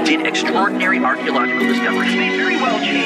did extraordinary archaeological discoveries. May very well change.